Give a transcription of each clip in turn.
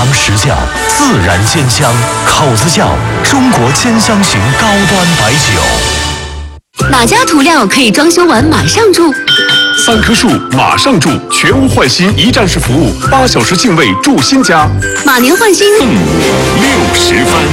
尝实教，自然煎香，口子窖中国煎香型高端白酒。 哪家涂料可以装修完马上住 ？3棵树马上住，全屋换新一站式服务，8小时净位住新家。 马年换新 60分。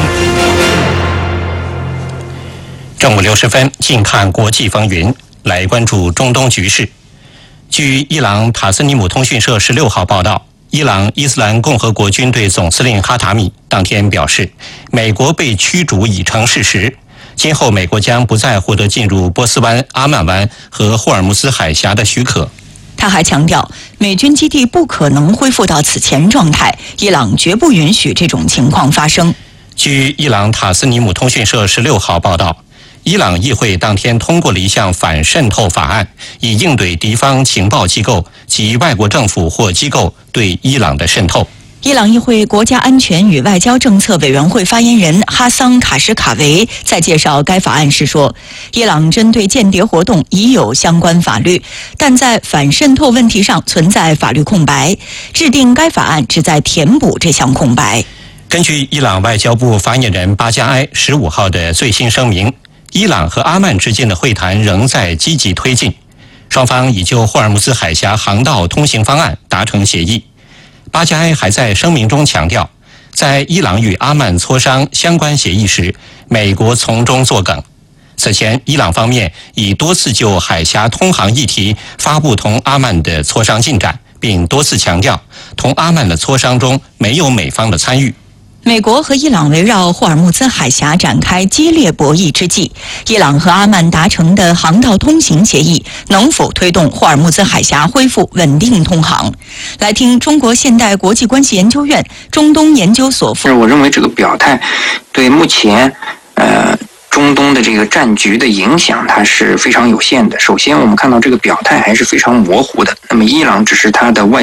正午60分，近看国际风云，来关注中东局势。据伊朗塔斯尼姆通讯社16号报道，伊朗伊斯兰共和国军队总司令哈塔米当天表示，美国被驱逐已成事实，今后美国将不再获得进入波斯湾、阿曼湾和霍尔木兹海峡的许可。 他还强调，美军基地不可能恢复到此前状态，伊朗绝不允许这种情况发生。 据伊朗塔斯尼姆通讯社16号报道，伊朗议会当天通过了一项反渗透法案，以应对敌方情报机构及外国政府或机构对伊朗的渗透。 伊朗议会国家安全与外交政策委员会发言人哈桑卡什卡维在介绍该法案时说，伊朗针对间谍活动已有相关法律，但在反渗透问题上存在法律空白，制定该法案旨在填补这项空白。 根据伊朗外交部发言人巴加埃15号的最新声明，伊朗和阿曼之间的会谈仍在积极推进，双方已就霍尔木兹海峡航道通行方案达成协议。巴加埃还在声明中强调，在伊朗与阿曼磋商相关协议时，美国从中作梗。此前，伊朗方面已多次就海峡通航议题发布同阿曼的磋商进展，并多次强调，同阿曼的磋商中没有美方的参与。 美国和伊朗围绕霍尔木兹海峡展开激烈博弈之际，伊朗和阿曼达成的航道通行协议能否推动霍尔木兹海峡恢复稳定通航？来听中国现代国际关系研究院中东研究所副。 我认为这个表态对目前中东的这个战局的影响，它是非常有限的。首先，我们看到这个表态还是非常模糊的。那么，伊朗只是它的外